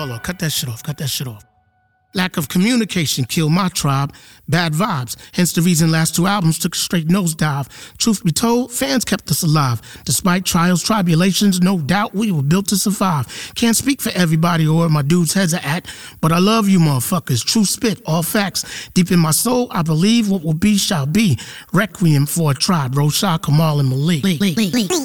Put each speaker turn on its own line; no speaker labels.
hold on. Cut that shit off. Lack of communication killed my tribe. Bad vibes. Hence the reason last 2 albums took a straight nosedive. Truth be told, fans kept us alive. Despite trials, tribulations, no doubt we were built to survive. Can't speak for everybody or where my dudes' heads are at, but I love you motherfuckers. True spit, all facts. Deep in my soul, I believe what will be shall be. Requiem for a tribe. Rosha, Kamal, and Malik.